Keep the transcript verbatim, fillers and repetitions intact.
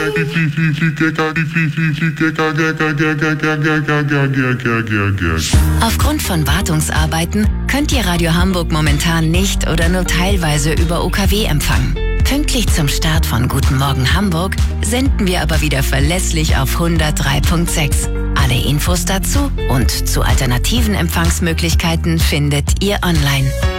Aufgrund von Wartungsarbeiten könnt ihr Radio Hamburg momentan nicht oder nur teilweise über U K W empfangen. Pünktlich zum Start von Guten Morgen Hamburg senden wir aber wieder verlässlich auf hundertdrei Komma sechs. Alle Infos dazu und zu alternativen Empfangsmöglichkeiten findet ihr online.